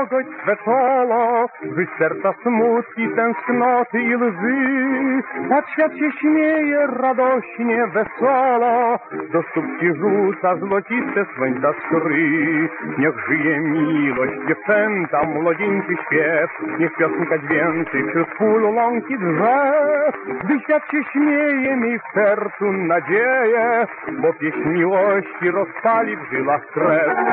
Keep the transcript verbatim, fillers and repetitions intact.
pogodź swe czoło, wyś serca smutki, tęsknoty i łzy. Tak świat się śmieje radośnie, wesoło, do stóp ci rzuca złociste słońca skry. Niech żyje miłość, dziewczęta, młodzieńczy śpiew, niech piosenka dźwięczy wśród pól, łąk i drzew. Gdy świat się śmieje, miej w sercu nadzieję, bo pieśń miłości rozpali w żyłach krew.